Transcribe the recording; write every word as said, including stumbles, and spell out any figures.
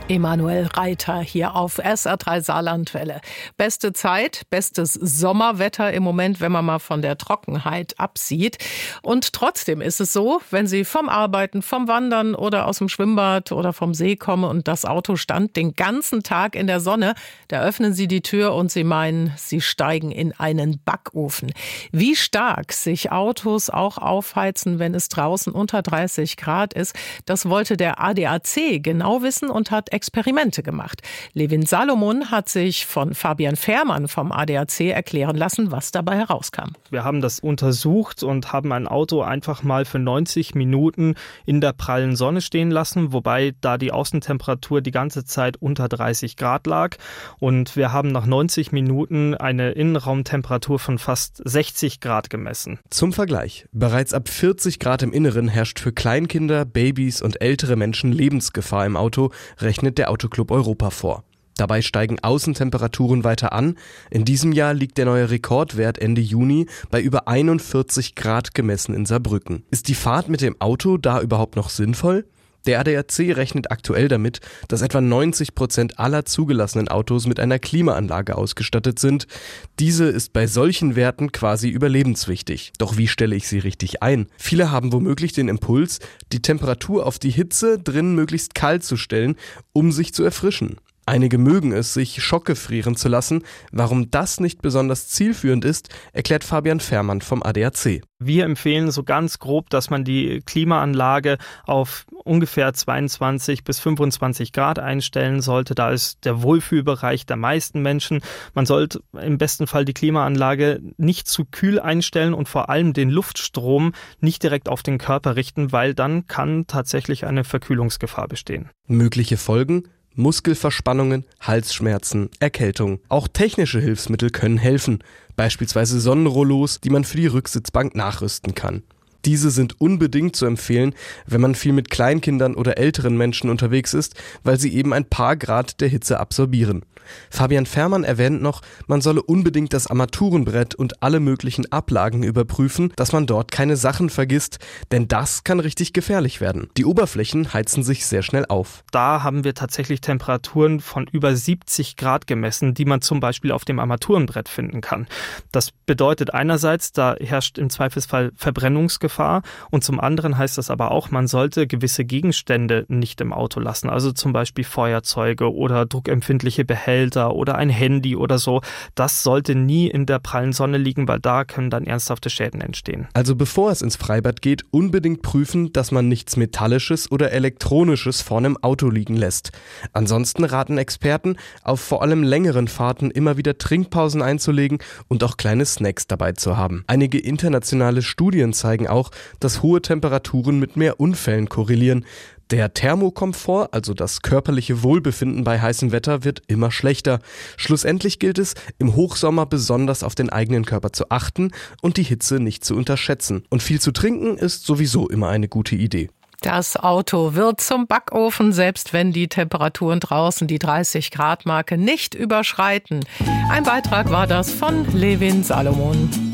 Emanuel Reiter hier auf S R drei Saarlandwelle. Beste Zeit, bestes Sommerwetter im Moment, wenn man mal von der Trockenheit absieht. Und trotzdem ist es so, wenn Sie vom Arbeiten, vom Wandern oder aus dem Schwimmbad oder vom See kommen und das Auto stand den ganzen Tag in der Sonne, da öffnen Sie die Tür und Sie meinen, Sie steigen in einen Backofen. Wie stark sich Autos auch aufheizen, wenn es draußen unter dreißig Grad ist, das wollte der A D A C genau wissen und hat Experimente gemacht. Levin Salomon hat sich von Fabian Fährmann vom A D A C erklären lassen, was dabei herauskam. Wir haben das untersucht und haben ein Auto einfach mal für neunzig Minuten in der prallen Sonne stehen lassen, wobei da die Außentemperatur die ganze Zeit unter dreißig Grad lag. Und wir haben nach neunzig Minuten eine Innenraumtemperatur von fast sechzig Grad gemessen. Zum Vergleich, bereits ab vierzig Grad im Inneren herrscht für Kleinkinder, Babys und ältere Menschen Lebensgefahr im Auto, rechnet der Autoclub Europa vor. Dabei steigen Außentemperaturen weiter an. In diesem Jahr liegt der neue Rekordwert Ende Juni bei über einundvierzig Grad gemessen in Saarbrücken. Ist die Fahrt mit dem Auto da überhaupt noch sinnvoll? Der A D A C rechnet aktuell damit, dass etwa neunzig Prozent aller zugelassenen Autos mit einer Klimaanlage ausgestattet sind. Diese ist bei solchen Werten quasi überlebenswichtig. Doch wie stelle ich sie richtig ein? Viele haben womöglich den Impuls, die Temperatur auf die Hitze drinnen möglichst kalt zu stellen, um sich zu erfrischen. Einige mögen es, sich schockgefrieren zu lassen. Warum das nicht besonders zielführend ist, erklärt Fabian Fährmann vom A D A C. Wir empfehlen so ganz grob, dass man die Klimaanlage auf ungefähr zweiundzwanzig bis fünfundzwanzig Grad einstellen sollte. Da ist der Wohlfühlbereich der meisten Menschen. Man sollte im besten Fall die Klimaanlage nicht zu kühl einstellen und vor allem den Luftstrom nicht direkt auf den Körper richten, weil dann kann tatsächlich eine Verkühlungsgefahr bestehen. Mögliche Folgen? Muskelverspannungen, Halsschmerzen, Erkältung. Auch technische Hilfsmittel können helfen, beispielsweise Sonnenrollos, die man für die Rücksitzbank nachrüsten kann. Diese sind unbedingt zu empfehlen, wenn man viel mit Kleinkindern oder älteren Menschen unterwegs ist, weil sie eben ein paar Grad der Hitze absorbieren. Fabian Fährmann erwähnt noch, man solle unbedingt das Armaturenbrett und alle möglichen Ablagen überprüfen, dass man dort keine Sachen vergisst, denn das kann richtig gefährlich werden. Die Oberflächen heizen sich sehr schnell auf. Da haben wir tatsächlich Temperaturen von über siebzig Grad gemessen, die man zum Beispiel auf dem Armaturenbrett finden kann. Das bedeutet einerseits, da herrscht im Zweifelsfall Verbrennungsgefahr und zum anderen heißt das aber auch, man sollte gewisse Gegenstände nicht im Auto lassen, also zum Beispiel Feuerzeuge oder druckempfindliche Behälter oder ein Handy oder so. Das sollte nie in der prallen Sonne liegen, weil da können dann ernsthafte Schäden entstehen. Also bevor es ins Freibad geht, unbedingt prüfen, dass man nichts Metallisches oder Elektronisches vorne im Auto liegen lässt. Ansonsten raten Experten, auf vor allem längeren Fahrten immer wieder Trinkpausen einzulegen und auch kleine Snacks dabei zu haben. Einige internationale Studien zeigen auch, dass hohe Temperaturen mit mehr Unfällen korrelieren. Der Thermokomfort, also das körperliche Wohlbefinden bei heißem Wetter, wird immer schlechter. Schlussendlich gilt es, im Hochsommer besonders auf den eigenen Körper zu achten und die Hitze nicht zu unterschätzen. Und viel zu trinken ist sowieso immer eine gute Idee. Das Auto wird zum Backofen, selbst wenn die Temperaturen draußen die dreißig Grad Marke nicht überschreiten. Ein Beitrag war das von Levin Salomon.